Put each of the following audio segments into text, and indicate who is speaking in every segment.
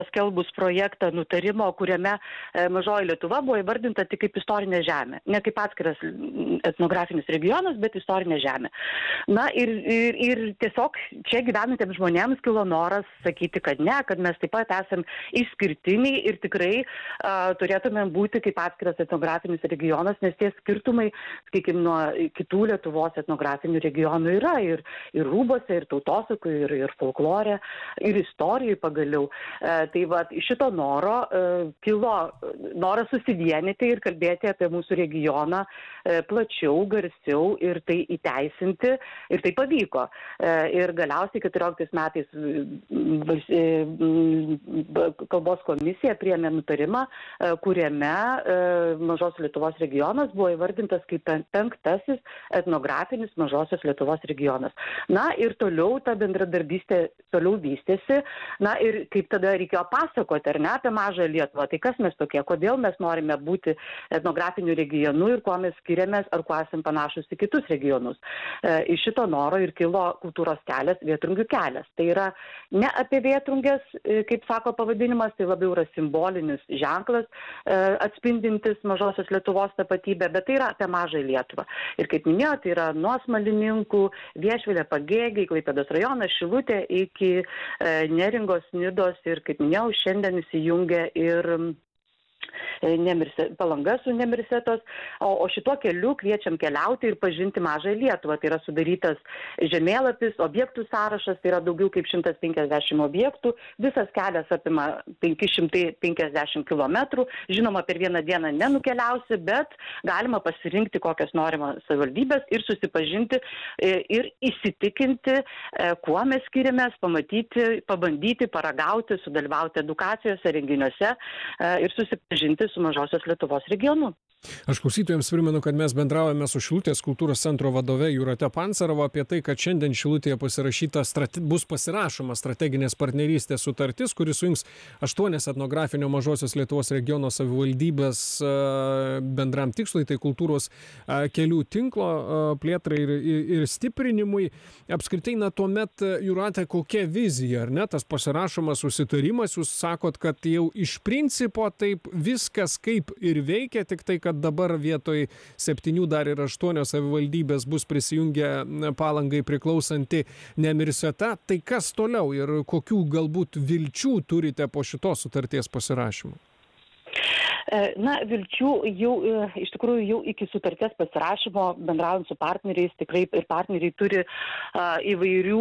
Speaker 1: paskelbus projektą nutarimo, kuriame Mažoji Lietuva buvo įvardinta tik kaip istorinė žemė. Ne kaip atskiras etnografinis regionas, bet istorinė žemė. Na ir tiesiog čia gyvenantiems žmonėms kilo noras sakyti, kad ne, kad mes taip pat esam išskirtiniai ir tikrai turėtume būti kaip atskiras etnografinis regionas, nes tie skirtumai, sakykime, nuo kitų Lietuvos etnografinių regionų yra ir rūbose, ir tautosakoj, ir folklore, ir istorijai pagaliau. Tai va, iš šito noro kilo noras susivienyti ir kalbėti apie mūsų regioną plačiau, garsiau ir tai įteisinti, ir tai pavyko. Ir galiausiai 14 metais kalbos komisija priėmė nutarimą, kuriame Mažosios Lietuvos regionas buvo įvardintas kaip 5. etnografinis Mažosios Lietuvos regionas. Na ir toliau ta bendradarbystė toliau vystėsi. Na ir kaip tada reikėjo pasakoti, ar ne, apie Mažą Lietuvą. Tai kas mes tokie, kodėl mes norime būti etnografiniu regionu ir kuo mes skiriamės, ar kuo esam panašus į kitus regionus. Iš šito noro ir kilo kultūros kelias, Vėtrungių kelias. Tai yra ne apie Vėtrungės, kaip sako pavadinimas, tai labiau yra simbolinis ženklas, atspindintis Mažosios Lietuvos tapatybę, bet tai yra apie Mažą Lietuvą. Ir kaip minėjau, tai yra nuo Smalininkų, Viešvilė, Pagėgiai, Klaipėdos rajonas, Šilutė iki Neringos, Nidos ir, kaip minėjau, šiandien įsijungia ir Palanga su Nemirsetos, o šituo keliu kviečiam keliauti ir pažinti Mažą Lietuvą. Tai yra sudarytas žemėlapis, objektų sąrašas, tai yra daugiau kaip 150 objektų, visas kelias apima 550 km, žinoma, per vieną dieną nenukeliausi, bet galima pasirinkti kokias norima savivaldybės ir susipažinti ir įsitikinti, kuo mes skiriamės, pamatyti, pabandyti, paragauti, sudalyvauti edukacijose, renginiuose ir susipažinti su Mažosios Lietuvos regionu.
Speaker 2: Aš klausytojams primenu, kad mes bendraujame su Šilutės kultūros centro vadove Jūrate Pancerovo apie tai, kad šiandien Šilutėje bus pasirašoma strateginės partnerystės sutartis, kuris sujungs 8 etnografinio Mažosios Lietuvos regiono savivaldybės bendram tikslui, tai kultūros kelių tinklo plėtrai ir stiprinimui. Apskritai, tuomet, Jūrate, kokia vizija, ar ne, tas pasirašomas susitarimas, jūs sakot, kad jau iš principo taip viskas kaip ir veikia, tik tai, kad dabar vietoj 7 dar ir 8 savivaldybės bus prisijungę Palangai priklausanti Nemirseta. Tai kas toliau ir kokių galbūt vilčių turite po šitos sutarties pasirašymo?
Speaker 1: Na, vilčių jau, iš tikrųjų, jau iki sutarties pasirašymo, bendraujant su partneriais, tikrai ir partneriai turi įvairių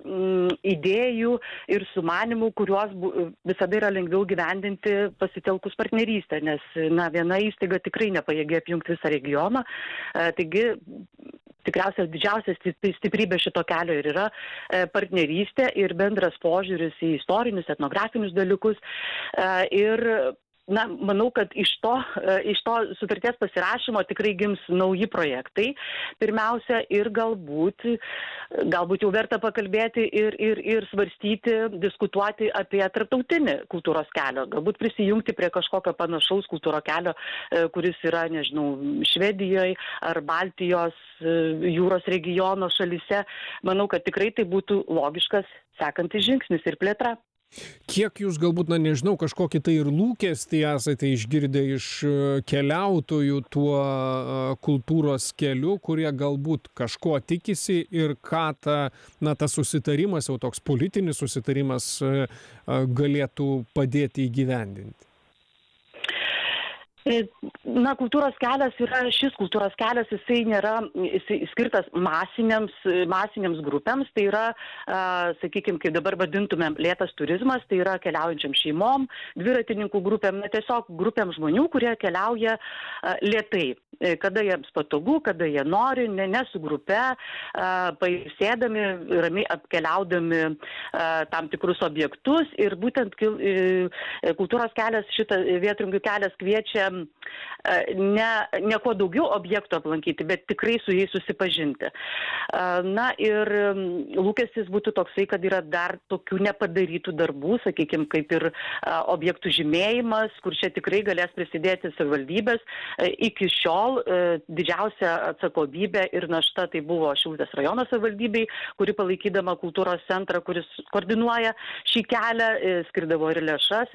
Speaker 1: idėjų ir sumanimų, kuriuos visada yra lengviau gyvendinti pasitelkus partnerystę, nes, viena įstaiga tikrai nepajėgia apjungti visą regioną, taigi tikriausiai didžiausia stiprybė šito kelio ir yra partnerystė ir bendras požiūris į istorinius, etnografinius dalykus ir manau, kad iš to sutarties pasirašymo tikrai gims nauji projektai. Pirmiausia, ir galbūt jau verta pakalbėti ir svarstyti, diskutuoti apie tarptautinį kultūros kelio. Galbūt prisijungti prie kažkokio panašaus kultūros kelio, kuris yra, Švedijoje ar Baltijos jūros regiono šalyse. Manau, kad tikrai tai būtų logiškas sekantis žingsnis ir plėtra.
Speaker 2: Kiek jūs galbūt, nežinau, kažkokį tai ir lūkestį esate išgirdę iš keliautojų tuo kultūros keliu, kurie galbūt kažko tikisi ir ką tas susitarimas, jau toks politinis susitarimas galėtų padėti įgyvendinti?
Speaker 1: Kultūros kelias šis kultūros kelias, jisai nėra skirtas masiniams grupėms, tai yra, sakykime, kaip dabar vadintumėm lėtas turizmas, tai yra keliaujančiam šeimom, dviratininkų grupėm, tiesiog grupėm žmonių, kurie keliauja lėtai, kada jiems patogu, kada jie nori, ne su grupe, pailsėdami, ramiai apkeliaudami tam tikrus objektus ir būtent kultūros kelias, šitą Vėtrungių kelias kviečia ne kuo daugiau objektų aplankyti, bet tikrai su jais susipažinti. Na ir lūkestis būtų toksai, kad yra dar tokių nepadarytų darbų, sakykime, kaip ir objektų žymėjimas, kur čia tikrai galės prisidėti savivaldybės. Iki šiol didžiausia atsakomybė ir našta tai buvo Šilutės rajono savivaldybei, kuri palaikydama kultūros centrą, kuris koordinuoja šį kelią, skirdavo ir lėšas,